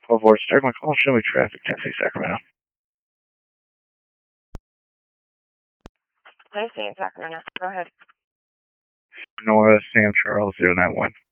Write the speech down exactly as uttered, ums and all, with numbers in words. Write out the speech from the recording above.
twelve four, start my call, show me traffic, Tennessee, Sacramento. Tennessee and Sacramento, go ahead. Nora, Sam Charles, zero nine one.